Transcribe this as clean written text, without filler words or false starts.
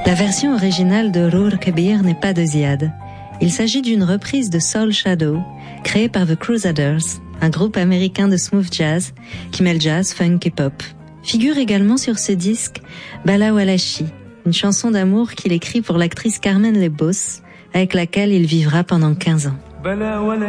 La version originale de Rour Kebir n'est pas de Ziad. Il s'agit d'une reprise de Soul Shadow, créée par The Crusaders, un groupe américain de smooth jazz qui mêle jazz, funk et pop. Figure également sur ce disque Bala Walachi, une chanson d'amour qu'il écrit pour l'actrice Carmen Lebos, avec laquelle il vivra pendant 15 ans.